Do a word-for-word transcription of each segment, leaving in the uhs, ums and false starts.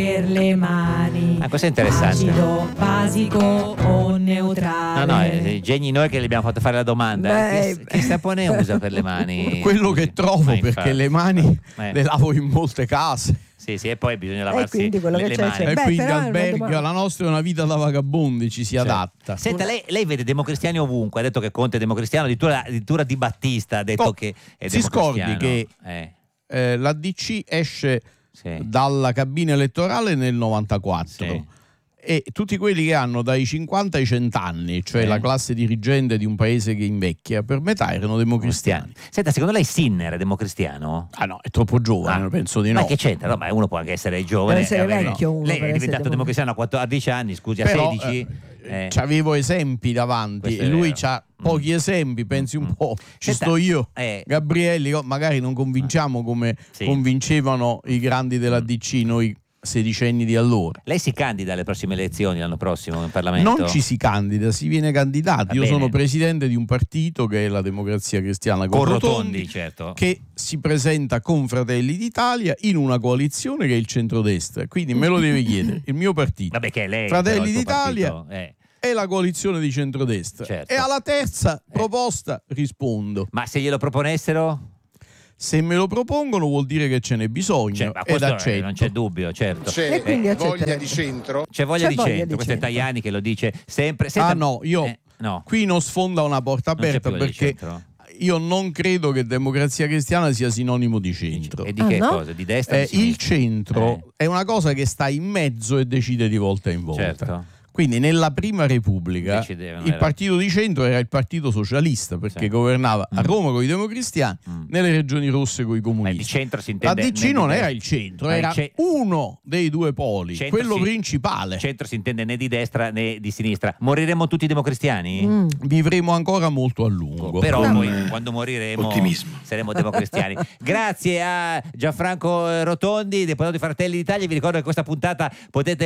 per le mani. Ah, questo è interessante. Acido, basico o neutrale? No, no, è Geni noi che le abbiamo fatto fare la domanda. Beh, che, che sapone usa per le mani? Quello che trovo, Ma perché infatti. le mani Eh. le lavo in molte case. Sì, sì, e poi bisogna lavarsi quindi quello le, che le c'è, mani. c'è. E Beh, quindi però è una alberga, domanda. la nostra è una vita da vagabondi, ci si adatta. Senta, lei, lei vede democristiani ovunque, ha detto che Conte è democristiano, addirittura, addirittura Di Battista ha detto Oh, che è si scordi democristiano. che Eh, eh, la D C esce sì. dalla cabina elettorale nel novantaquattro. Sì. E tutti quelli che hanno dai cinquanta ai cento anni, cioè Sì. la classe dirigente di un paese che invecchia, per metà erano democristiani. Senta, secondo lei Sinner è democristiano? Ah no, è troppo giovane, Ah, penso di Ma no. che c'entra? No, ma uno può anche essere giovane. Deve essere e avere- vecchio uno Lei per è essere diventato demo- democristiano a quattordici anni, scusi, a Però, sedici. eh, Eh. c'avevo esempi davanti Questo e è lui vero. c'ha pochi esempi, pensi un Mm. po'. Ci Senta, sto io, eh. Gabrielli, oh, magari non convinciamo come Sì. convincevano i grandi della D C, noi sedicenni di allora. Lei si candida alle prossime elezioni l'anno prossimo in Parlamento? Non ci si candida, si viene candidati. Va Io bene. sono presidente di un partito che è la Democrazia Cristiana con Con Rotondi, Rotondi, certo. che si presenta con Fratelli d'Italia in una coalizione che è il centrodestra. Quindi me lo deve chiedere il mio partito. Vabbè, che è lei. Fratelli però, il suo d'Italia partito, eh. è la coalizione di centrodestra. Certo. E alla terza proposta rispondo. Ma se glielo proponessero? Se me lo propongono vuol dire che ce n'è bisogno Cioè, ma ed questo accetto. non c'è dubbio, certo. C'è E quindi voglia accetterebbe. di centro? C'è voglia C'è di voglia centro, di questo è centro. Tajani che lo dice sempre. Senta- Ah no, io eh, no. qui non sfonda una porta Non c'è aperta più voglia di perché centro? io non credo che Democrazia Cristiana sia sinonimo di centro. E di Ah, che no? cosa? Di destra? o Eh, di il sinistra? centro Eh. è una cosa che sta in mezzo e decide di volta in volta. Certo. Quindi nella prima Repubblica Decidevano, il era- partito di centro era il partito socialista perché Sì. governava a Mm. Roma con i democristiani, Mm. nelle regioni rosse con i Ma di comunisti. centro si La intende... D C né di non destra- era il centro, Ma il era ce- uno dei due poli, Centro quello si- principale. Centro si intende né di destra né di sinistra. Moriremo tutti democristiani? Mm. Vivremo ancora molto a lungo. Però Con, poi eh, quando moriremo ottimismo. saremo democristiani. Grazie a Gianfranco eh, Rotondi, deputato di Fratelli d'Italia. Vi ricordo che questa puntata potete,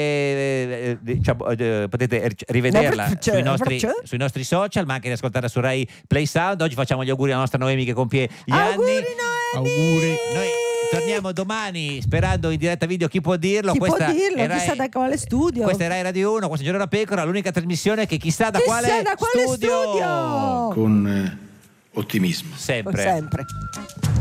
eh, eh, diciamo, eh, potete rivederla sui nostri, sui nostri social, ma anche riascoltarla su Rai Play Sound. Oggi facciamo gli auguri alla nostra Noemi che compie gli Auguri, anni. Auguri. Noi torniamo domani sperando in diretta video Chi può dirlo. Chi può Questa dirlo? è Rai- Chissà da quale studio. Questa è Rai Radio uno, questa è Giorno da Pecora, l'unica trasmissione che chissà da Chissà quale da quale studio. Con eh, ottimismo. Sempre. Sempre.